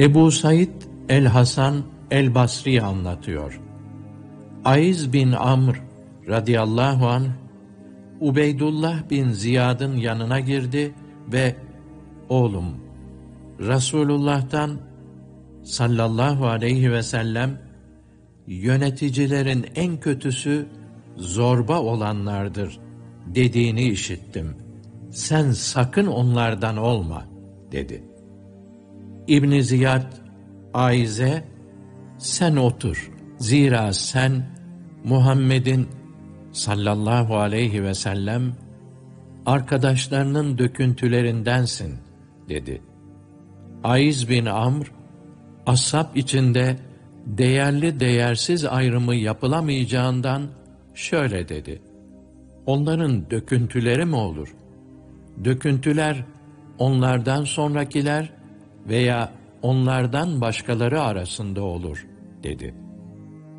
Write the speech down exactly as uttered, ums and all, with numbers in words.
Ebu Said el-Hasan el-Basri anlatıyor. Aiz bin Amr radıyallahu anh, Ubeydullah bin Ziyad'ın yanına girdi ve oğlum, Resulullah'tan sallallahu aleyhi ve sellem, yöneticilerin en kötüsü zorba olanlardır dediğini işittim. Sen sakın onlardan olma dedi. İbn Ziyad Aiz'e, sen otur, zira sen Muhammed'in sallallahu aleyhi ve sellem arkadaşlarının döküntülerindensin dedi. Aiz bin Amr, ashab içinde değerli değersiz ayrımı yapılamayacağından şöyle dedi: onların döküntüleri mi olur? Döküntüler onlardan sonrakiler veya onlardan başkaları arasında olur dedi.